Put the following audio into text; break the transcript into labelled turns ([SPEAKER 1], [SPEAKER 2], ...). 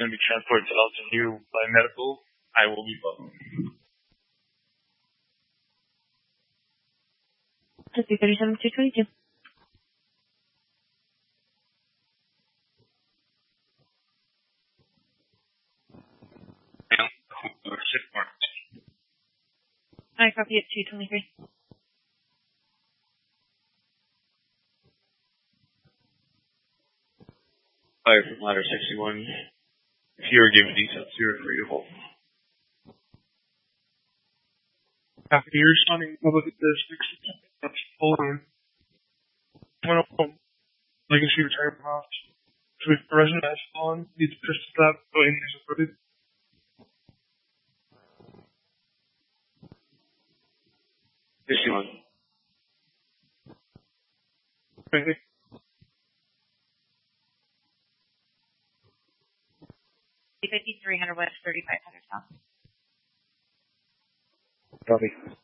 [SPEAKER 1] going to be transported to Elton View by medical, I will be welcome.
[SPEAKER 2] Just 37-222. I copy it 223.
[SPEAKER 1] Fire from ladder 61. If you are given details, you're free to hold.
[SPEAKER 3] After you're responding, we'll look at this. Hold on. Legacy retirement house. So if the resident has fallen, needs to push the slab, go in as supported. Okay.
[SPEAKER 2] 5300 West, 3500 South.
[SPEAKER 1] Copy.